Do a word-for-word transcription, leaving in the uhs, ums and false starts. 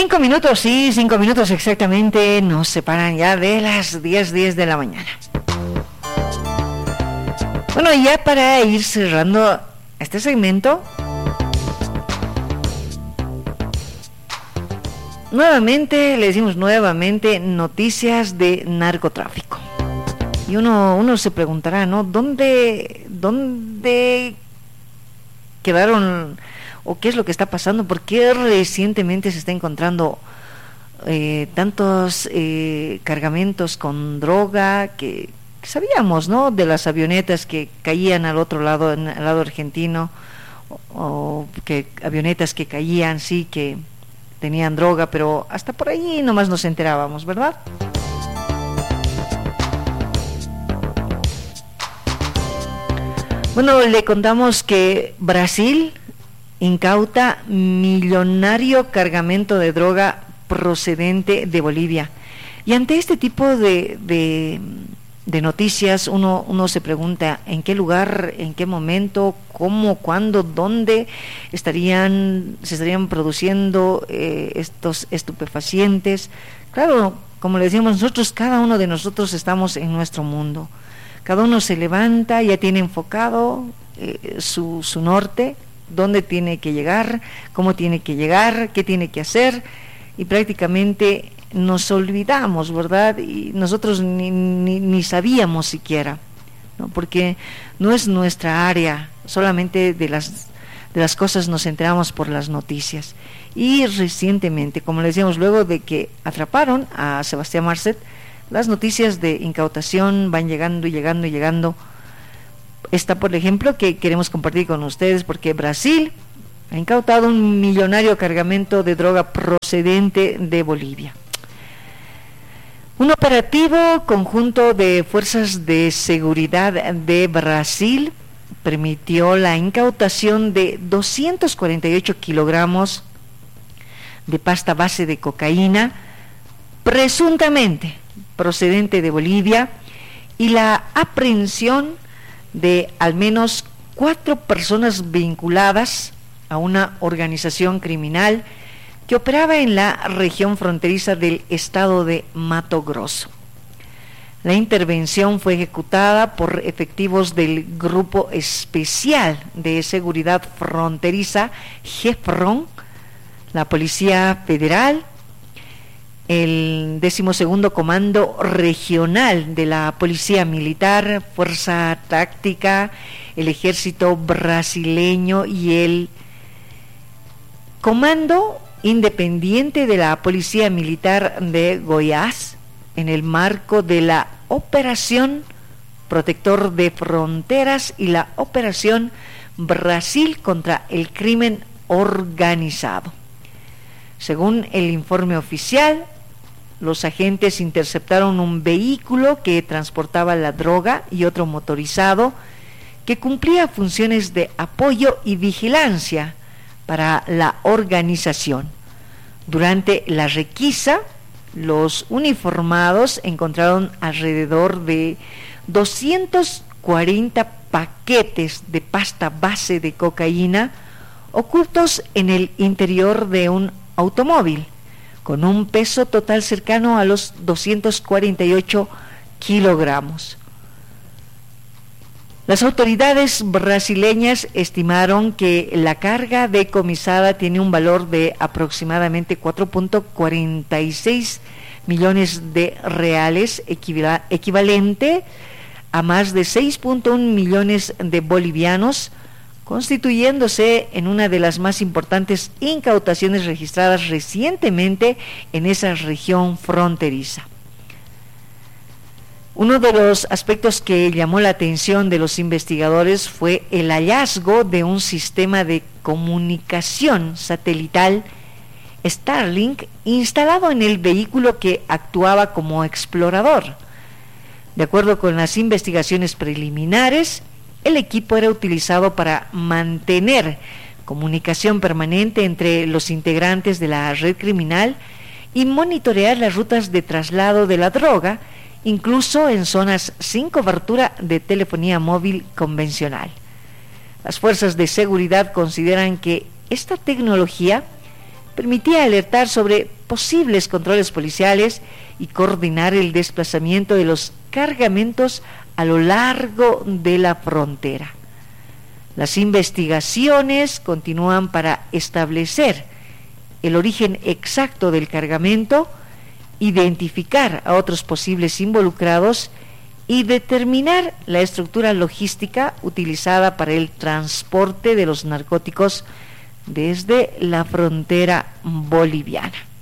Cinco minutos, sí, cinco minutos exactamente nos separan ya de las diez, diez de la mañana. Bueno, ya para ir cerrando este segmento, nuevamente, le decimos nuevamente, noticias de narcotráfico. Y uno, uno se preguntará, ¿no? ¿Dónde, dónde quedaron o qué es lo que está pasando? ¿Por qué recientemente se está encontrando eh, tantos eh, cargamentos con droga que, que sabíamos, ¿no? De las avionetas que caían al otro lado, en el lado argentino, o, o que avionetas que caían, sí, que tenían droga, pero hasta por ahí nomás nos enterábamos, ¿verdad? Bueno, le contamos que Brasil incauta millonario cargamento de droga procedente de Bolivia. Y ante este tipo de, de, de noticias, uno, uno se pregunta en qué lugar, en qué momento, cómo, cuándo, dónde estarían, se estarían produciendo eh, estos estupefacientes. Claro, como le decíamos nosotros, cada uno de nosotros estamos en nuestro mundo. Cada uno se levanta, ya tiene enfocado eh, su, su norte, dónde tiene que llegar, cómo tiene que llegar, qué tiene que hacer, y prácticamente nos olvidamos, ¿verdad? Y nosotros ni, ni, ni sabíamos siquiera, ¿no? Porque no es nuestra área, solamente de las, de las cosas nos enteramos por las noticias. Y recientemente, como le decíamos, luego de que atraparon a Sebastián Marcet, las noticias de incautación van llegando y llegando y llegando. Esta, por ejemplo, que queremos compartir con ustedes, porque Brasil ha incautado un millonario cargamento de droga procedente de Bolivia. Un operativo conjunto de fuerzas de seguridad de Brasil permitió la incautación de doscientos cuarenta y ocho kilogramos de pasta base de cocaína, presuntamente procedente de Bolivia, y la aprehensión de al menos cuatro personas vinculadas a una organización criminal que operaba en la región fronteriza del estado de Mato Grosso. La intervención fue ejecutada por efectivos del Grupo Especial de Seguridad Fronteriza, GEFRON, la Policía Federal, el decimosegundo Comando Regional de la Policía Militar, Fuerza Táctica, el Ejército Brasileño y el Comando Independiente de la Policía Militar de Goiás, en el marco de la Operación Protector de Fronteras y la Operación Brasil contra el Crimen Organizado. Según el informe oficial, los agentes interceptaron un vehículo que transportaba la droga y otro motorizado que cumplía funciones de apoyo y vigilancia para la organización. Durante la requisa, los uniformados encontraron alrededor de doscientos cuarenta paquetes de pasta base de cocaína ocultos en el interior de un automóvil, con un peso total cercano a los doscientos cuarenta y ocho kilogramos. Las autoridades brasileñas estimaron que la carga decomisada tiene un valor de aproximadamente cuatro punto cuarenta y seis millones de reales, equivalente a más de seis punto uno millones de bolivianos, constituyéndose en una de las más importantes incautaciones registradas recientemente en esa región fronteriza. Uno de los aspectos que llamó la atención de los investigadores fue el hallazgo de un sistema de comunicación satelital Starlink instalado en el vehículo que actuaba como explorador. De acuerdo con las investigaciones preliminares, el equipo era utilizado para mantener comunicación permanente entre los integrantes de la red criminal y monitorear las rutas de traslado de la droga, incluso en zonas sin cobertura de telefonía móvil convencional. Las fuerzas de seguridad consideran que esta tecnología permitía alertar sobre posibles controles policiales y coordinar el desplazamiento de los cargamentos a lo largo de la frontera. Las investigaciones continúan para establecer el origen exacto del cargamento, identificar a otros posibles involucrados y determinar la estructura logística utilizada para el transporte de los narcóticos desde la frontera boliviana.